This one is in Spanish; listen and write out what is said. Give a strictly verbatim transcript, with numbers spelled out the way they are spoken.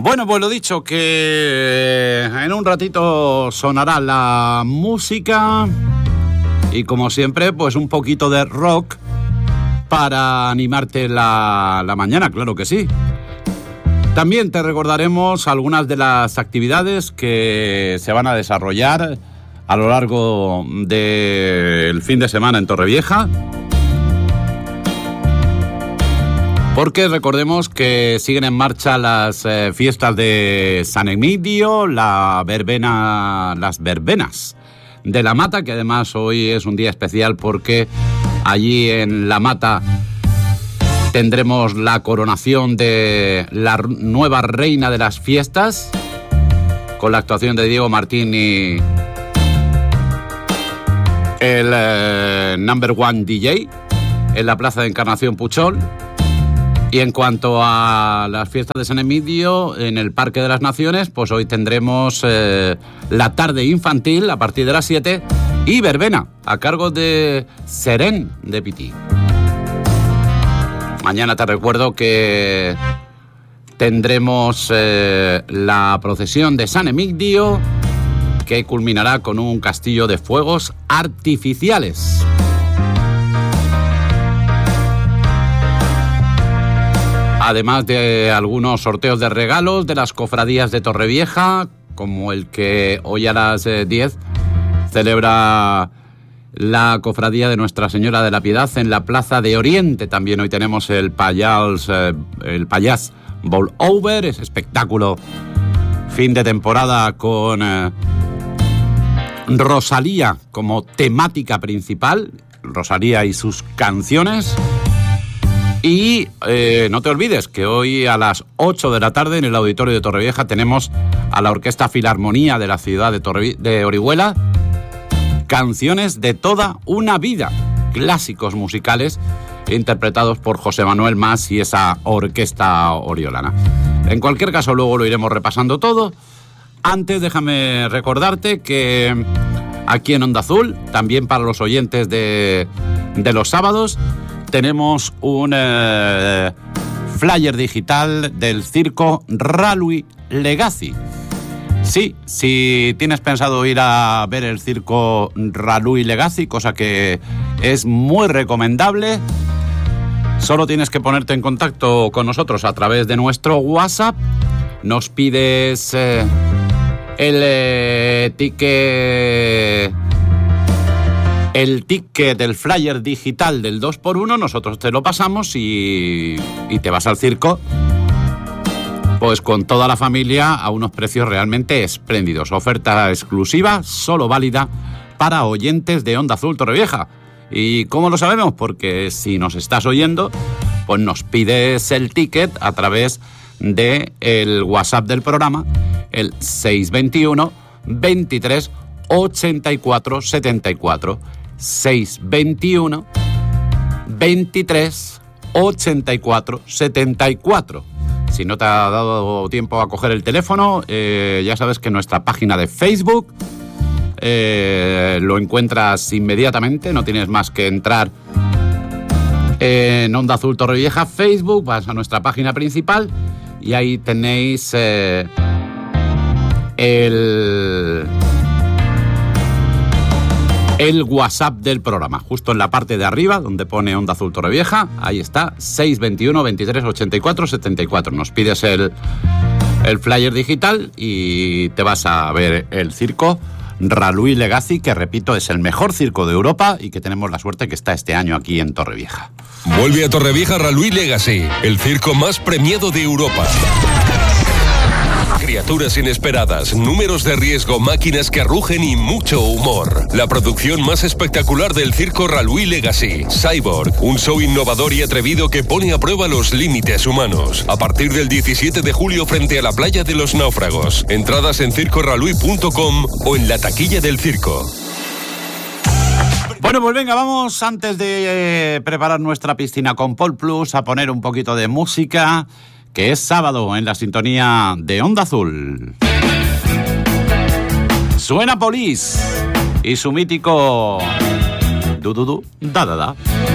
Bueno, pues lo dicho, que en un ratito sonará la música y como siempre, pues un poquito de rock para animarte la, la mañana, claro que sí. También te recordaremos algunas de las actividades que se van a desarrollar a lo largo del fin de semana en Torrevieja. Porque recordemos que siguen en marcha las eh, fiestas de San Emidio, la verbena, las verbenas de La Mata, que además hoy es un día especial porque allí en La Mata tendremos la coronación de la nueva reina de las fiestas, con la actuación de Diego Martín y el eh, number one D J en la Plaza de Encarnación Puchol. Y en cuanto a las fiestas de San Emidio, en el Parque de las Naciones, pues hoy tendremos eh, la tarde infantil a partir de las siete y verbena a cargo de Serén de Pití. Mañana te recuerdo que tendremos eh, la procesión de San Emidio, que culminará con un castillo de fuegos artificiales. Además de algunos sorteos de regalos de las cofradías de Torrevieja, como el que hoy a las diez celebra la cofradía de Nuestra Señora de la Piedad en la Plaza de Oriente. También hoy tenemos el Payas, eh, el Payas Bowl Over, ese espectáculo fin de temporada con eh, Rosalía como temática principal, Rosalía y sus canciones. Y eh, no te olvides que hoy a las ocho de la tarde en el Auditorio de Torrevieja tenemos a la Orquesta Filarmonía de la ciudad de, Torre, de Orihuela, canciones de toda una vida, clásicos musicales interpretados por José Manuel Mas y esa orquesta oriolana. En cualquier caso, luego lo iremos repasando todo. Antes, déjame recordarte que aquí en Onda Azul, también para los oyentes de, de los sábados, tenemos un eh, flyer digital del circo Ralui Legacy. Sí, si tienes pensado ir a ver el circo Ralui Legacy, cosa que es muy recomendable, solo tienes que ponerte en contacto con nosotros a través de nuestro WhatsApp. Nos pides eh, el eh, ticket... El ticket del flyer digital del dos por uno, nosotros te lo pasamos y, y te vas al circo, pues con toda la familia a unos precios realmente espléndidos. Oferta exclusiva, solo válida para oyentes de Onda Azul Torrevieja. ¿Y cómo lo sabemos? Porque si nos estás oyendo, pues nos pides el ticket a través del WhatsApp del programa, el seis veintiuno, veintitrés, ochenta y cuatro, setenta y cuatro. seis veintiuno, veintitrés, ochenta y cuatro, setenta y cuatro. Si no te ha dado tiempo a coger el teléfono, eh, ya sabes que en nuestra página de Facebook eh, lo encuentras inmediatamente, no tienes más que entrar en Onda Azul Torrevieja Facebook, vas a nuestra página principal y ahí tenéis eh, el... el WhatsApp del programa, justo en la parte de arriba donde pone Onda Azul Torrevieja, ahí está, seis veintiuno, veintitrés, ochenta y cuatro, setenta y cuatro. Nos pides el, el flyer digital y te vas a ver el circo Ralui Legacy, que repito, es el mejor circo de Europa y que tenemos la suerte que está este año aquí en Torrevieja. Vuelve a Torrevieja Ralui Legacy, el circo más premiado de Europa. Criaturas inesperadas, números de riesgo, máquinas que rugen y mucho humor. La producción más espectacular del circo Ralui Legacy. Cyborg, un show innovador y atrevido que pone a prueba los límites humanos. A partir del diecisiete de julio frente a la playa de los náufragos. Entradas en circo ralui punto com o en la taquilla del circo. Bueno, pues venga, vamos antes de eh, preparar nuestra piscina con Paul Plus a poner un poquito de música, que es sábado en la sintonía de Onda Azul. Suena Police y su mítico du du du da da da.